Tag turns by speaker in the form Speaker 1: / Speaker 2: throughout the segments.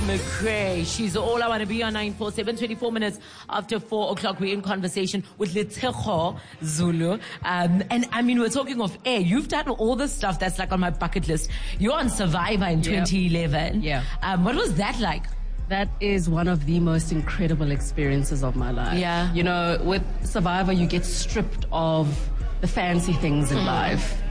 Speaker 1: McCray. She's all I want to be on 947, 24 minutes after 4 o'clock. We're in conversation with Letshego Zulu. And I mean, we're talking of air. You've done all the stuff that's like on my bucket list. You're on Survivor in 2011.
Speaker 2: Yeah.
Speaker 1: What was that like?
Speaker 2: That is one of the most incredible experiences of my life.
Speaker 1: Yeah.
Speaker 2: You know, with Survivor, you get stripped of the fancy things in life.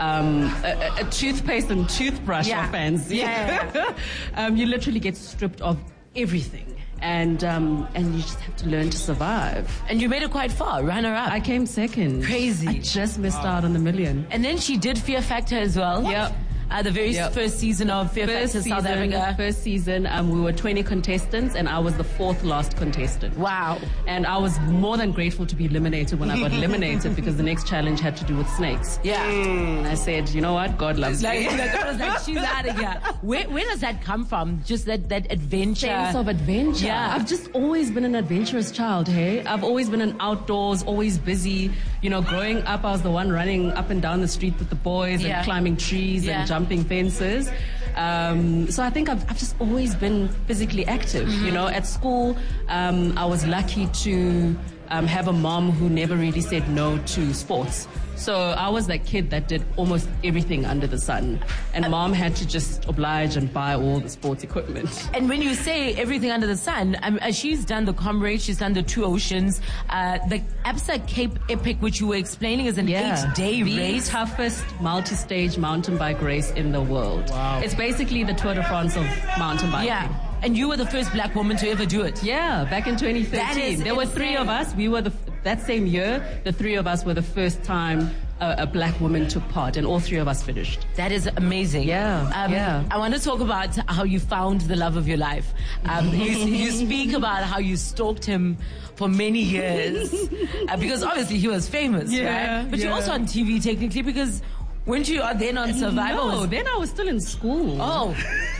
Speaker 2: A toothpaste and toothbrush are fancy. You literally get stripped of everything. And you just have to learn to survive.
Speaker 1: And you made it quite far, runner up.
Speaker 2: I came second.
Speaker 1: Crazy.
Speaker 2: I just missed out on the million.
Speaker 1: And then she did Fear Factor as well.
Speaker 2: Yep.
Speaker 1: The very first season of Fear Factor South Africa.
Speaker 2: First season, we were 20 contestants and I was the fourth last contestant.
Speaker 1: Wow.
Speaker 2: And I was more than grateful to be eliminated when I got eliminated because the next challenge had to do with snakes.
Speaker 1: Yeah.
Speaker 2: And I said, you know what? God loves me.
Speaker 1: God was like, she's out of here. Where does that come from? Just that adventure?
Speaker 2: Sense of adventure.
Speaker 1: Yeah.
Speaker 2: I've just always been an adventurous child, hey? I've always been an outdoors, always busy. You know, growing up, I was the one running up and down the street with the boys and climbing trees and jumping fences. So I think I've just always been physically active. You know, at school, I was lucky to have a mom who never really said no to sports. So I was that kid that did almost everything under the sun. And mom had to just oblige and buy all the sports equipment.
Speaker 1: And when you say everything under the sun, she's done the Comrade, she's done the Two Oceans, the Absa Cape Epic, which you were explaining is an 8-day race.
Speaker 2: The toughest multi-stage mountain bike race in the world. Wow. It's basically the Tour de France of mountain biking.
Speaker 1: Yeah. And you were the first black woman to ever do it.
Speaker 2: Yeah, back in 2013. There were three of us. We were that same year, the three of us were the first time a black woman took part, and all three of us finished.
Speaker 1: That is amazing.
Speaker 2: Yeah.
Speaker 1: I want to talk about how you found the love of your life. You speak about how you stalked him for many years because obviously he was famous, right? But you're also on TV technically because weren't you then on Survivor?
Speaker 2: No, then I was still in school.
Speaker 1: Oh,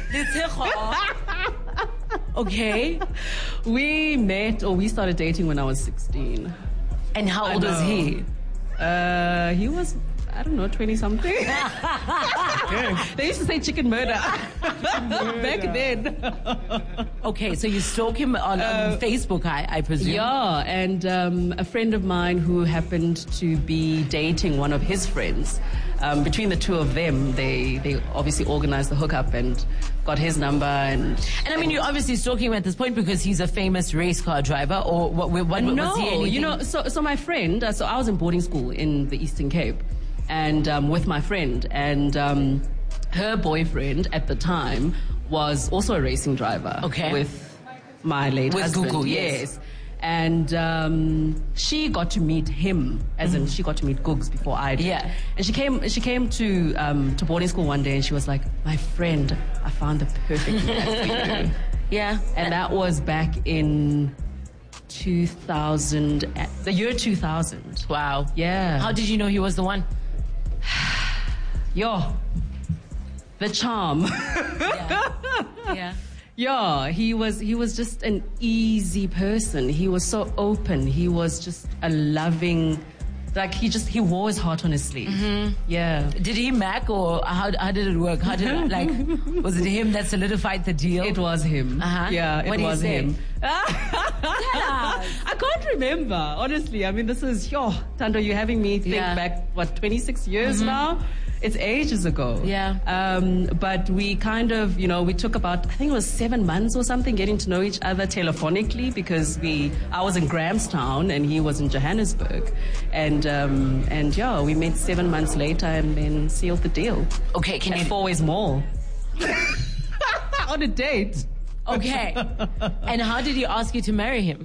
Speaker 1: okay.
Speaker 2: We started dating when I was 16.
Speaker 1: And how old was he?
Speaker 2: He was, I don't know, 20-something. They used to say chicken murder back then.
Speaker 1: Okay, so you stalk him on Facebook, I presume?
Speaker 2: Yeah, and a friend of mine who happened to be dating one of his friends, between the two of them, they obviously organized the hookup and got his number. And
Speaker 1: I mean, you're obviously stalking him at this point because he's a famous race car driver, or what was he anything?
Speaker 2: You know, so my friend, so I was in boarding school in the Eastern Cape, and with my friend, and her boyfriend at the time was also a racing driver.
Speaker 1: Okay.
Speaker 2: With my late husband.
Speaker 1: Gugu,
Speaker 2: yes. And she got to meet him, as in she got to meet Googs before I did.
Speaker 1: Yeah.
Speaker 2: And she came to boarding school one day, and she was like, "My friend, I found the perfect man for you."
Speaker 1: Yeah.
Speaker 2: And that was back in 2000, the year 2000.
Speaker 1: Wow.
Speaker 2: Yeah.
Speaker 1: How did you know he was the one?
Speaker 2: The charm.
Speaker 1: Yeah.
Speaker 2: Yeah, he was just an easy person. He was so open. He was just a loving, like he wore his heart on his sleeve. Mm-hmm. Yeah.
Speaker 1: Did he Mac, or how did it work? Was it him that solidified the deal?
Speaker 2: It was him. Yeah, it was him. I can't remember, honestly. I mean, this is, Tando, you're having me think back, 26 years now? It's ages ago.
Speaker 1: Yeah.
Speaker 2: But we kind of, we took about, I think it was 7 months or something, getting to know each other telephonically because I was in Grahamstown and he was in Johannesburg. And we met 7 months later and then sealed the deal.
Speaker 1: Okay,
Speaker 2: at Fourways Mall. On a date.
Speaker 1: Okay. And how did he ask you to marry him?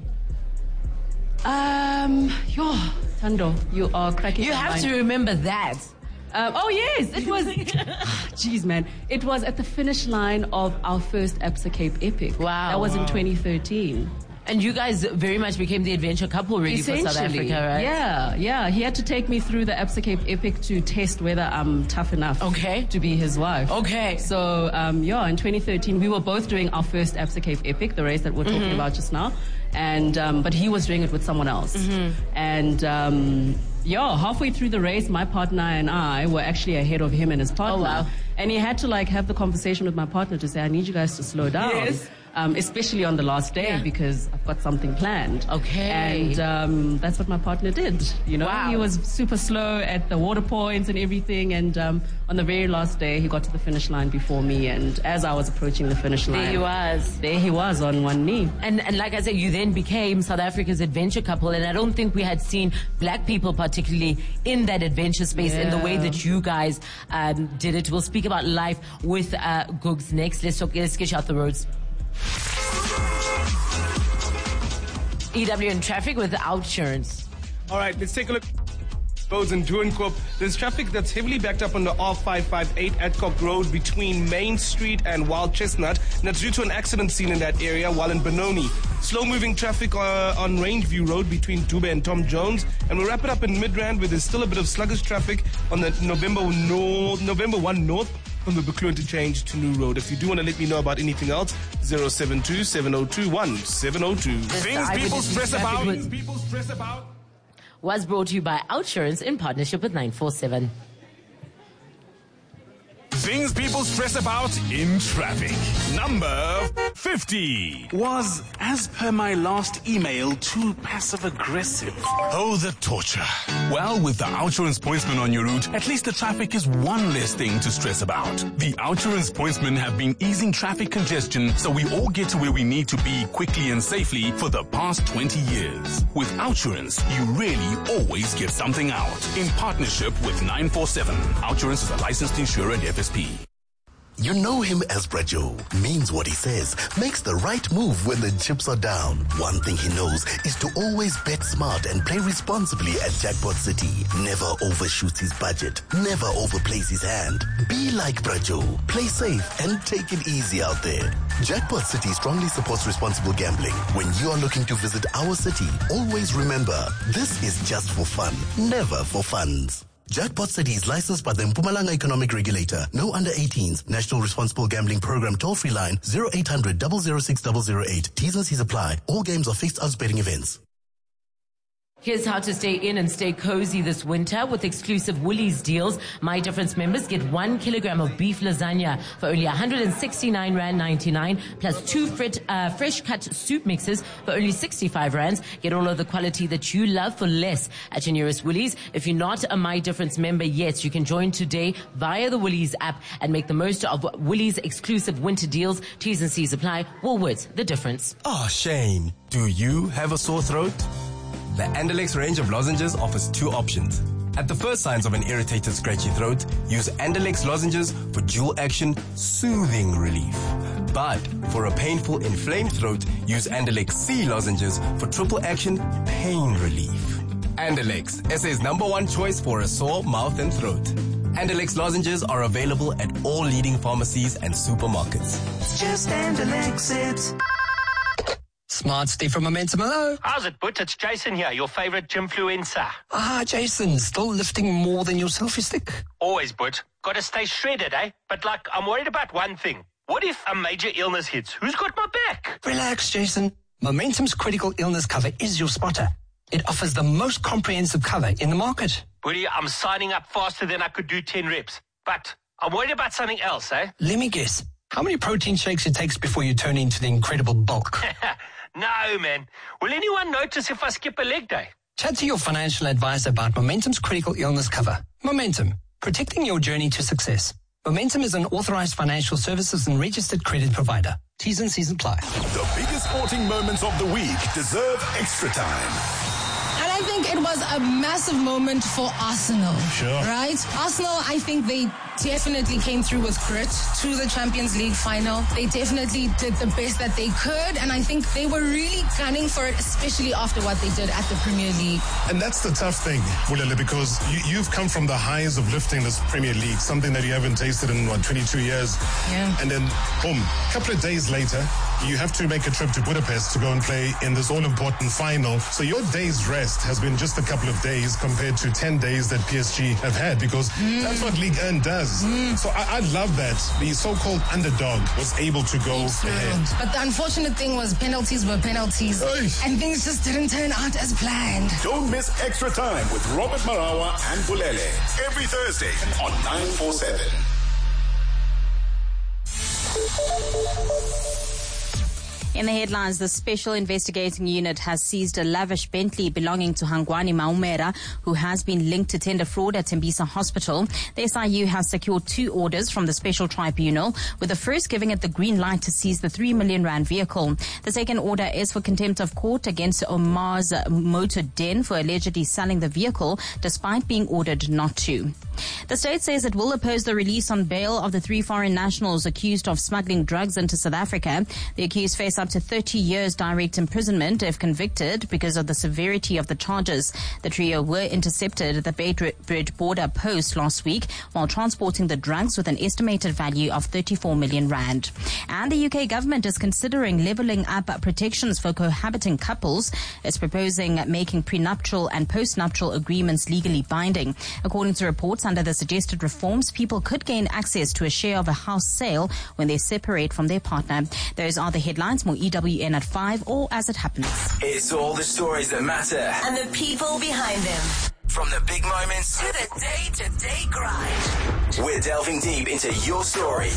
Speaker 2: Tando, you are cracking.
Speaker 1: You have to remember that.
Speaker 2: Yes, it was. Jeez, man. It was at the finish line of our first Absa Cape Epic.
Speaker 1: Wow.
Speaker 2: That was in 2013.
Speaker 1: And you guys very much became the adventure couple really for South Africa, right?
Speaker 2: Yeah. He had to take me through the Absa Cape Epic to test whether I'm tough enough to be his wife.
Speaker 1: Okay.
Speaker 2: So, in 2013, we were both doing our first Absa Cape Epic, the race that we're talking about just now. And, but he was doing it with someone else. Mm-hmm. And, halfway through the race, my partner and I were actually ahead of him and his partner.
Speaker 1: Oh, wow.
Speaker 2: And he had to have the conversation with my partner to say, I need you guys to slow down.
Speaker 1: Yes.
Speaker 2: especially on the last day because I've got something planned.
Speaker 1: Okay.
Speaker 2: And that's what my partner did. You know,
Speaker 1: Wow.
Speaker 2: he was super slow at the water points and everything. And on the very last day, he got to the finish line before me. And as I was approaching the finish line, there he was on one knee.
Speaker 1: And like I said, you then became South Africa's adventure couple, and I don't think we had seen black people particularly in that adventure space in the way that you guys did it. We'll speak about life with Googs next. Let's get you out the roads. EW in traffic with OUTsurance.
Speaker 3: All right, let's take a look. Roads in Doornkop. There's traffic that's heavily backed up on the R558 Adcock Road between Main Street and Wild Chestnut. And that's due to an accident scene in that area, while in Benoni. Slow-moving traffic on Rangeview Road between Dube and Tom Jones. And we'll wrap it up in Midrand, where there's still a bit of sluggish traffic on the November 1 North from the Buccleuch interchange to New Road. If you do want to let me know about anything else, 072-7021-702.
Speaker 4: Things people stress about.
Speaker 1: Was brought to you by OUTsurance in partnership with 947.
Speaker 4: Things people stress about in traffic. Number 50.
Speaker 5: Was, as per my last email, too passive-aggressive.
Speaker 4: Oh, the torture. Well, with the OUTsurance pointsman on your route, at least the traffic is one less thing to stress about. The OUTsurance pointsmen have been easing traffic congestion so we all get to where we need to be quickly and safely for the past 20 years. With OUTsurance, you really always get something out. In partnership with 947. OUTsurance is a licensed insurer and FSP.
Speaker 6: You know him as Brajo, means what he says, makes the right move when the chips are down. One thing he knows is to always bet smart and play responsibly at Jackpot City. Never overshoots his budget, never overplays his hand. Be like Brajo, play safe and take it easy out there. Jackpot City strongly supports responsible gambling. When you are looking to visit our city, always remember, this is just for fun, never for funds. Jackpot City is licensed by the Mpumalanga Economic Regulator. No under 18s. National Responsible Gambling Program toll-free line 0800 006 008. T's and C's apply. All games are fixed odds betting events.
Speaker 1: Here's how to stay in and stay cozy this winter with exclusive Woolies deals. My Difference members get 1 kilogram of beef lasagna for only 169 Rand 99, plus 2 fresh cut soup mixes for only 65 Rands. Get all of the quality that you love for less at your nearest Woolies. If you're not a My Difference member yet, you can join today via the Woolies app and make the most of Woolies exclusive winter deals. T's and C's apply. Woolworths, the difference.
Speaker 7: Oh, Shane, do you have a sore throat? The Andalex range of lozenges offers 2 options. At the first signs of an irritated, scratchy throat, use Andalex lozenges for dual action, soothing relief. But for a painful, inflamed throat, use Andalex C lozenges for triple action, pain relief. Andalex, SA's #1 choice for a sore mouth and throat. Andalex lozenges are available at all leading pharmacies and supermarkets.
Speaker 8: It's just Andalex it.
Speaker 9: Smart Steve from Momentum. Hello.
Speaker 10: How's it, But? It's Jason here, your favorite gymfluencer.
Speaker 9: Jason, still lifting more than your selfie stick?
Speaker 10: Always, But. Gotta stay shredded, eh? But I'm worried about one thing. What if a major illness hits? Who's got my back?
Speaker 9: Relax, Jason. Momentum's critical illness cover is your spotter. It offers the most comprehensive cover in the market.
Speaker 10: Buddy, I'm signing up faster than I could do 10 reps. But I'm worried about something else, eh?
Speaker 9: Let me guess. How many protein shakes it takes before you turn into the incredible bulk?
Speaker 10: No, man. Will anyone notice if I skip a leg day?
Speaker 9: Chat to your financial advisor about Momentum's critical illness cover. Momentum, protecting your journey to success. Momentum is an authorized financial services and registered credit provider. T's and C's apply.
Speaker 4: The biggest sporting moments of the week deserve extra time.
Speaker 11: And I think it was a massive moment for Arsenal.
Speaker 4: Sure.
Speaker 11: Right? Arsenal, I think they definitely came through with grit to the Champions League final. They definitely did the best that they could, and I think they were really gunning for it, especially after what they did at the Premier League.
Speaker 12: And that's the tough thing, Bulele, because you've come from the highs of lifting this Premier League, something that you haven't tasted in, 22 years.
Speaker 11: Yeah.
Speaker 12: And then, boom, a couple of days later, you have to make a trip to Budapest to go and play in this all-important final. So your day's rest has been just a couple of days compared to 10 days that PSG have had, because that's what Ligue 1 does. So I love that the so-called underdog was able to go ahead.
Speaker 11: But the unfortunate thing was penalties were penalties. And things just didn't turn out as planned.
Speaker 4: Don't miss Extra Time with Robert Marawa and Bulele every Thursday on 947.
Speaker 13: In the headlines, the Special Investigating Unit has seized a lavish Bentley belonging to Hangwani Maumera, who has been linked to tender fraud at Tembisa Hospital. The SIU has secured 2 orders from the Special Tribunal, with the first giving it the green light to seize the 3 million rand vehicle. The second order is for contempt of court against Omar's Motor Den for allegedly selling the vehicle despite being ordered not to. The state says it will oppose the release on bail of the 3 foreign nationals accused of smuggling drugs into South Africa. The accused face up to 30 years direct imprisonment if convicted because of the severity of the charges. The trio were intercepted at the Beitbridge border post last week while transporting the drugs with an estimated value of 34 million rand. And the UK government is considering levelling up protections for cohabiting couples. It's proposing making prenuptial and postnuptial agreements legally binding. According to reports, under the suggested reforms, people could gain access to a share of a house sale when they separate from their partner. Those are the headlines. More EWN at 5 or as it happens.
Speaker 14: It's all the stories that matter
Speaker 15: and the people behind them.
Speaker 14: From the big moments
Speaker 15: to the day-to-day grind.
Speaker 14: We're delving deep into your story.